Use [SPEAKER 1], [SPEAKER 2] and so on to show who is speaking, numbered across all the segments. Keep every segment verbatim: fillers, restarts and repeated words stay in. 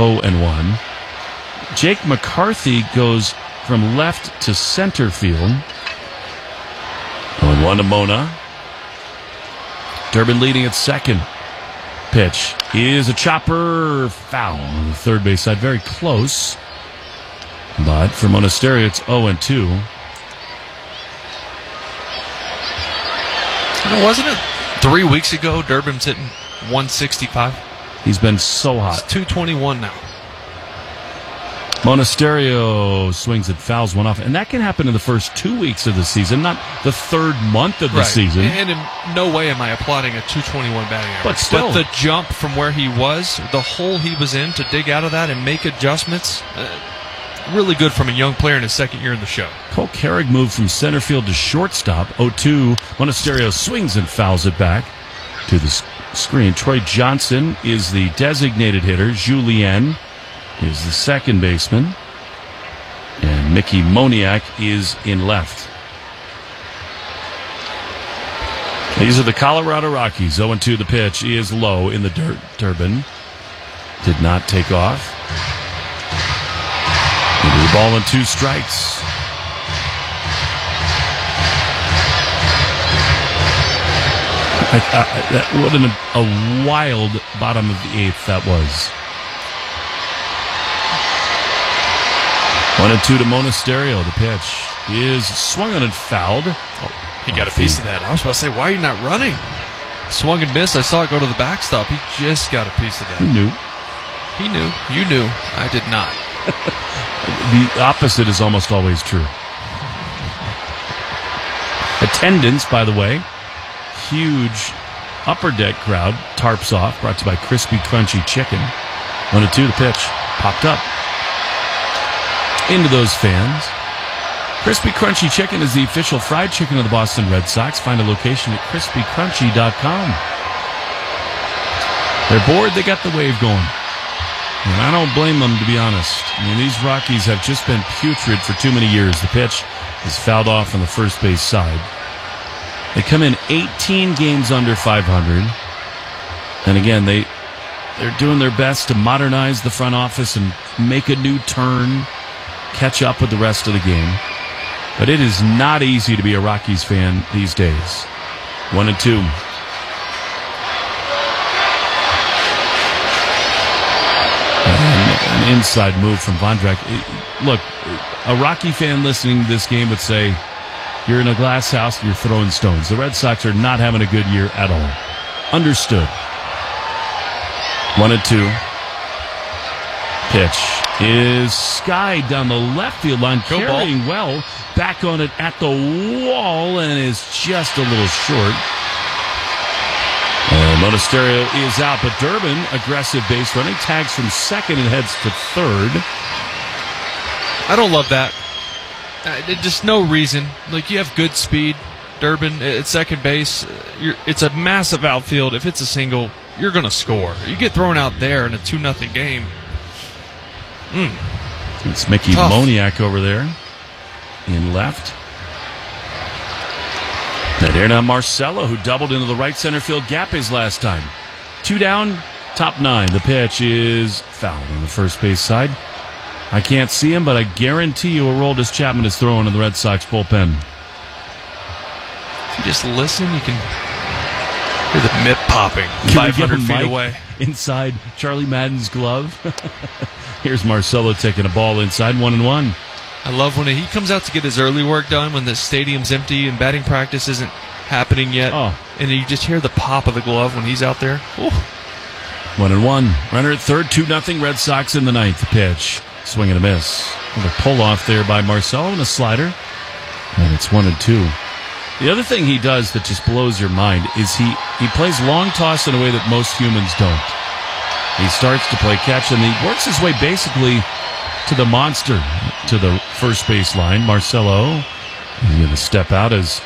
[SPEAKER 1] oh and one. Jake McCarthy goes from left to center field. oh and one to Mona. Durbin leading at second. Pitch is a chopper, foul on the third base side. Very close. But for Monasterio, it's oh and two.
[SPEAKER 2] Wasn't it three weeks ago Durbin's hitting one sixty-five?
[SPEAKER 1] He's been so hot.
[SPEAKER 2] It's two twenty-one now.
[SPEAKER 1] Monasterio swings and fouls one off. And that can happen in the first two weeks of the season, not the third month of the
[SPEAKER 2] right.
[SPEAKER 1] season.
[SPEAKER 2] And in no way am I applauding a two twenty-one batting average.
[SPEAKER 1] But still.
[SPEAKER 2] But the jump from where he was, the hole he was in to dig out of that and make adjustments, uh, really good from a young player in his second year in the show.
[SPEAKER 1] Cole Carrick moved from center field to shortstop. oh two. Monasterio swings and fouls it back to the screen. Troy Johnson is the designated hitter. Julien is the second baseman. And Mickey Moniak is in left. These are the Colorado Rockies. oh and two the pitch is low in the dirt. Durbin did not take off. Into the ball and two strikes. I, I, that, what an, a wild bottom of the eighth that was. One and two to Monasterio. The pitch is swung on and fouled.
[SPEAKER 2] Oh, he got a piece of that. I was about to say, why are you not running? Swung and missed. I saw it go to the backstop. He just got a piece of that.
[SPEAKER 1] He knew.
[SPEAKER 2] He knew. You knew. I did not.
[SPEAKER 1] The opposite is almost always true. Attendance, by the way, huge upper deck crowd. Tarps off, brought to you by Crispy Crunchy Chicken. One and two, the pitch popped up into those fans. Crispy Crunchy Chicken is the official fried chicken of the Boston Red Sox. Find a location at crispy crunchy dot com. They're bored. They got the wave going. And I don't blame them, to be honest. I mean, these Rockies have just been putrid for too many years. The pitch is fouled off on the first base side. They come in eighteen games under five hundred. And again, they, they're doing their best to modernize the front office and make a new turn, catch up with the rest of the game. But it is not easy to be a Rockies fan these days. One and two. An inside move from Vondrak. Look, a Rocky fan listening to this game would say, you're in a glass house and you're throwing stones. The Red Sox are not having a good year at all. Understood. One and two. Pitch is skied down the left field line,
[SPEAKER 2] Go
[SPEAKER 1] carrying
[SPEAKER 2] ball.
[SPEAKER 1] well. Back on it at the wall and is just a little short. And Monasterio is out, but Durbin, aggressive base running, tags from second and heads to third.
[SPEAKER 2] I don't love that. Uh, just no reason. Like, you have good speed. Durbin at second base. You're, it's a massive outfield. If it's a single, you're going to score. You get thrown out there in a two nothing game. Mm.
[SPEAKER 1] It's Mickey
[SPEAKER 2] Tough.
[SPEAKER 1] Moniak over there in left. And here now Marcelo, who doubled into the right center field gap his last time. Two down, top nine. The pitch is fouled on the first base side. I can't see him, but I guarantee you Aroldis Chapman is throwing in the Red Sox bullpen.
[SPEAKER 2] If you just listen, you can hear the mitt popping
[SPEAKER 1] Can
[SPEAKER 2] five
[SPEAKER 1] we get
[SPEAKER 2] hundred
[SPEAKER 1] a
[SPEAKER 2] feet
[SPEAKER 1] mic
[SPEAKER 2] away.
[SPEAKER 1] inside Charlie Madden's glove? Here's Marcelo taking a ball inside, one and one.
[SPEAKER 2] I love when he comes out to get his early work done when the stadium's empty and batting practice isn't happening yet.
[SPEAKER 1] Oh.
[SPEAKER 2] And you just hear the pop of the glove when he's out there. Ooh.
[SPEAKER 1] One and one. Runner at third, two nothing. Red Sox in the ninth. Pitch. Swing and a miss. With a pull off there by Marcelo and a slider. And it's one and two. The other thing he does that just blows your mind is he, he plays long toss in a way that most humans don't. He starts to play catch and he works his way basically to the monster, to the first base line. Marcelo is going to step out as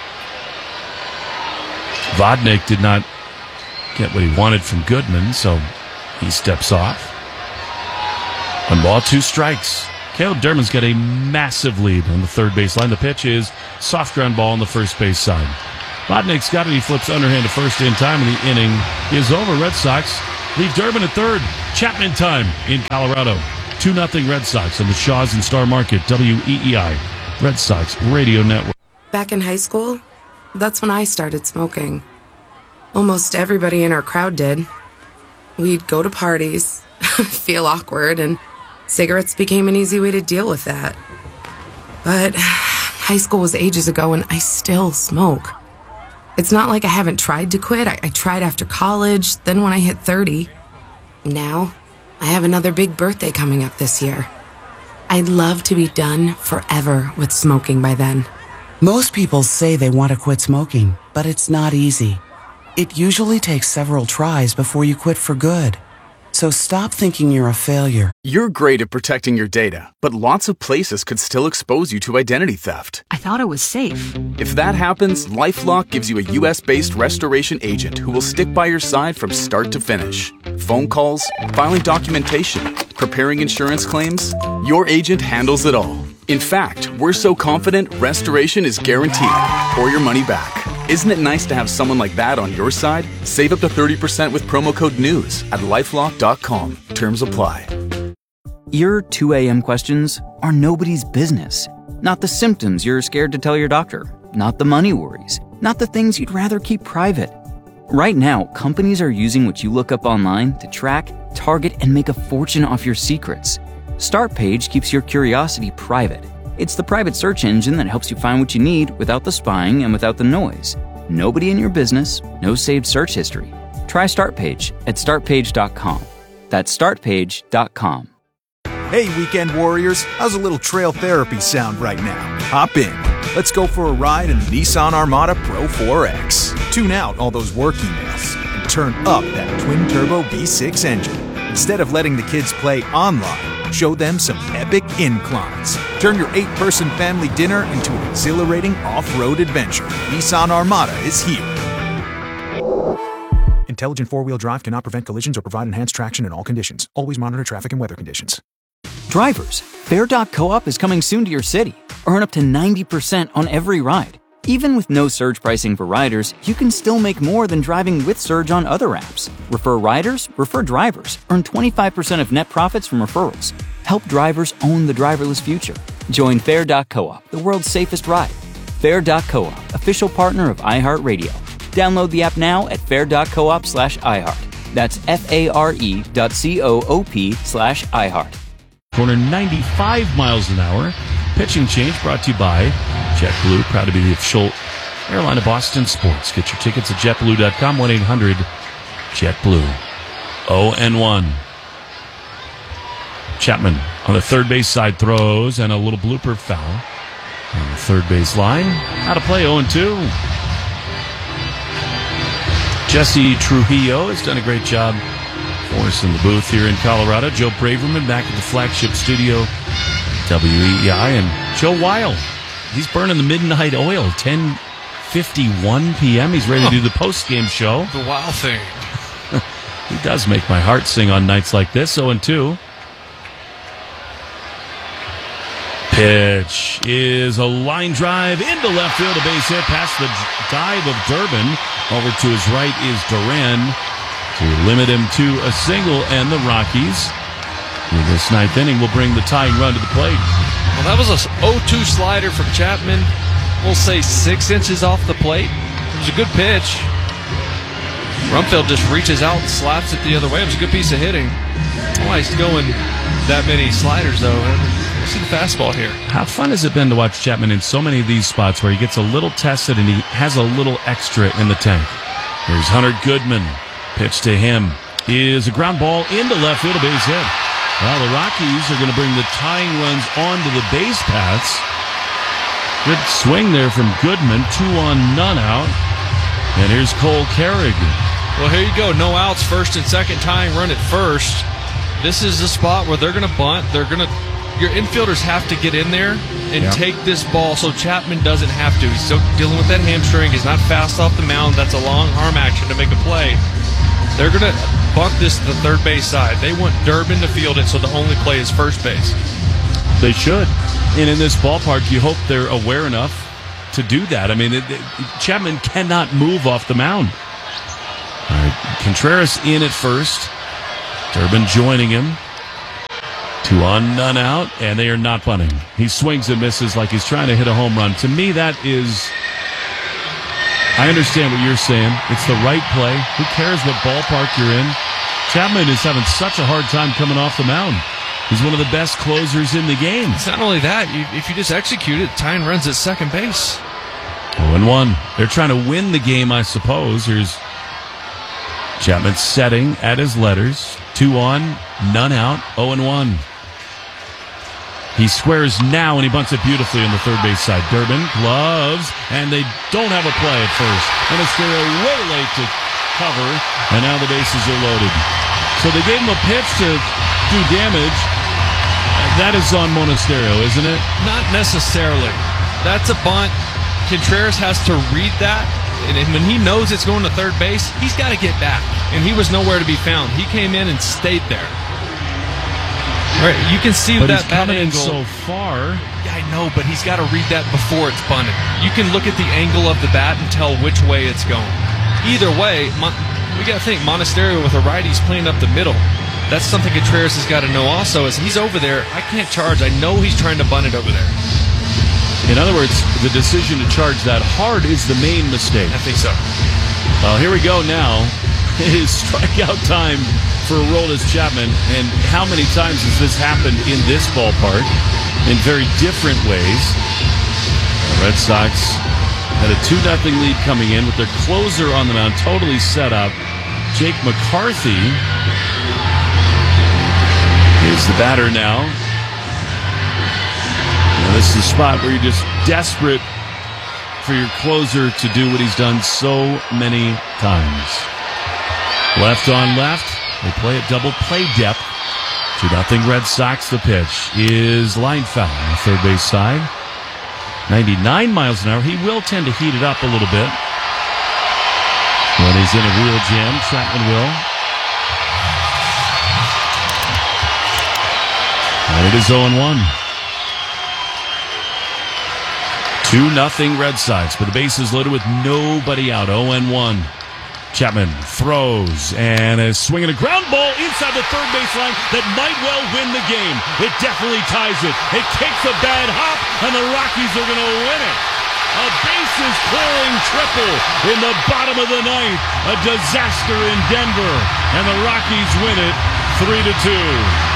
[SPEAKER 1] Vodnik did not get what he wanted from Goodman, so he steps off. One ball, two strikes. Caleb Durbin's got a massive lead on the third base line. The pitch is soft ground ball on the first base side. Vodnik's got it. He flips underhand to first in time, and the inning is over. Red Sox leave Durbin at third. Chapman time in Colorado. two nothing Red Sox on the Shaw's and Star Market, W E E I, Red Sox Radio Network.
[SPEAKER 3] Back in high school, that's when I started smoking. Almost everybody in our crowd did. We'd go to parties, feel awkward, and cigarettes became an easy way to deal with that. But high school was ages ago, and I still smoke. It's not like I haven't tried to quit. I, I tried after college, then when I hit thirty. Now, I have another big birthday coming up this year. I'd love to be done forever with smoking by then.
[SPEAKER 4] Most people say they want to quit smoking, but it's not easy. It usually takes several tries before you quit for good. So stop thinking you're a failure.
[SPEAKER 5] You're great at protecting your data, but lots of places could still expose you to identity theft.
[SPEAKER 6] I thought it was safe.
[SPEAKER 5] If that happens, LifeLock gives you a U S-based restoration agent who will stick by your side from start to finish. Phone calls, filing documentation, preparing insurance claims, your agent handles it all. In fact, we're so confident restoration is guaranteed or your money back. Isn't it nice to have someone like that on your side? Save up to thirty percent with promo code NEWS at lifelock dot com. Terms apply.
[SPEAKER 7] Your two a.m. questions are nobody's business. Not the symptoms you're scared to tell your doctor. Not the money worries. Not the things you'd rather keep private. Right now, companies are using what you look up online to track, target, and make a fortune off your secrets. StartPage keeps your curiosity private. It's the private search engine that helps you find what you need without the spying and without the noise. Nobody in your business, no saved search history. Try StartPage at start page dot com. That's start page dot com.
[SPEAKER 8] Hey, weekend warriors, how's a little trail therapy sound right now? Hop in. Let's go for a ride in the Nissan Armada Pro four X. Tune out all those work emails and turn up that twin-turbo V six engine. Instead of letting the kids play online, show them some epic inclines. Turn your eight-person family dinner into an exhilarating off-road adventure. Nissan Armada is here. Intelligent four-wheel drive cannot prevent collisions or provide enhanced traction in all conditions. Always monitor traffic and weather conditions.
[SPEAKER 7] Drivers, Fair dot co-op is coming soon to your city. Earn up to ninety percent on every ride. Even with no surge pricing for riders, you can still make more than driving with Surge on other apps. Refer riders, refer drivers. Earn twenty-five percent of net profits from referrals. Help drivers own the driverless future. Join Fair dot co-op, the world's safest ride. Fair dot co-op, official partner of iHeartRadio. Download the app now at fair dot coop slash iHeart. That's F-A-R-E dot C-O-O-P slash iHeart.
[SPEAKER 1] Corner ninety-five miles an hour. Pitching change brought to you by JetBlue. Proud to be the official airline of Boston Sports. Get your tickets at jet blue dot com. one eight hundred jet blue. oh and one. Chapman on the third base side throws and a little blooper foul. On the third base line. Out of play, oh and two. Jesse Trujillo has done a great job for us in the booth here in Colorado. Joe Braverman back at the flagship studio, W E E I, and Joe Weil. He's burning the midnight oil, ten fifty-one p.m. He's ready to do the post-game show.
[SPEAKER 2] The Weil thing.
[SPEAKER 1] He does make my heart sing on nights like this. oh and two. Pitch is a line drive into left field, a base hit past the dive of Durbin. Over to his right is Duran to limit him to a single, and the Rockies in this ninth inning will bring the tying run to the plate.
[SPEAKER 2] Well, that was a oh two slider from Chapman. We'll say six inches off the plate. It was a good pitch. Rumfield just reaches out and slaps it the other way. It was a good piece of hitting. Why he's going that many sliders, though. See the fastball here.
[SPEAKER 1] How fun has it been to watch Chapman in so many of these spots where he gets a little tested and he has a little extra in the tank? Here's Hunter Goodman. Pitch to him is a ground ball into left field, a base hit. Well, the Rockies are going to bring the tying runs onto the base paths. Good swing there from Goodman. Two on, none out. And here's Cole Carrig.
[SPEAKER 2] Well, here you go. No outs, first and second tying run at first. This is the spot where they're going to bunt. They're going to... Your infielders have to get in there and yeah. take this ball so Chapman doesn't have to. He's still dealing with that hamstring. He's not fast off the mound. That's a long arm action to make a play. They're going to bunt this to the third base side. They want Durbin to field it, so the only play is first base.
[SPEAKER 1] They should. And in this ballpark, you hope they're aware enough to do that. I mean, it, it, Chapman cannot move off the mound. All right, Contreras in at first. Durbin joining him. Two on, none out, and they are not bunting. He swings and misses like he's trying to hit a home run. To me, that is... I understand what you're saying. It's the right play. Who cares what ballpark you're in? Chapman is having such a hard time coming off the mound. He's one of the best closers in the game.
[SPEAKER 2] It's not only that. You, if you just execute it, tying runs at second base.
[SPEAKER 1] oh and one. They're trying to win the game, I suppose. Here's Chapman setting at his letters. Two on, none out, oh and one. He squares now, and he bunts it beautifully on the third base side. Durbin, gloves, and they don't have a play at first. Monasterio way late to cover, and now the bases are loaded. So they gave him a pitch to do damage. That is on Monasterio, isn't it?
[SPEAKER 2] Not necessarily. That's a bunt. Contreras has to read that, and when he knows it's going to third base, he's got to get back, and he was nowhere to be found. He came in and stayed there. Right, you can see
[SPEAKER 1] but
[SPEAKER 2] that
[SPEAKER 1] he's
[SPEAKER 2] bat
[SPEAKER 1] coming in
[SPEAKER 2] angle.
[SPEAKER 1] so far.
[SPEAKER 2] Yeah, I know, but he's got to read that before it's bunted. You can look at the angle of the bat and tell which way it's going. Either way, Mon- we got to think Monasterio with a righty is playing up the middle. That's something Contreras has got to know also. Is he's over there, I can't charge. I know he's trying to bunt it over there.
[SPEAKER 1] In other words, the decision to charge that hard is the main mistake.
[SPEAKER 2] I think so.
[SPEAKER 1] Well, here we go now. It is strikeout time for Aroldis Chapman. And how many times has this happened in this ballpark in very different ways? The Red Sox had a two nothing lead coming in with their closer on the mound totally set up. Jake McCarthy is the batter now. Now this is a spot where you're just desperate for your closer to do what he's done so many times. Left on left. They play at double play depth. two nothing Red Sox. The pitch is line foul on the third base side. ninety-nine miles an hour. He will tend to heat it up a little bit when he's in a real jam. Chapman will. And it is oh and one. two nothing Red Sox, but the base is loaded with nobody out. oh and one. Chapman throws and is swinging a ground ball inside the third base line that might well win the game. It definitely ties it. It takes a bad hop, and the Rockies are going to win it. A bases clearing triple in the bottom of the ninth. A disaster in Denver, and the Rockies win it three to two.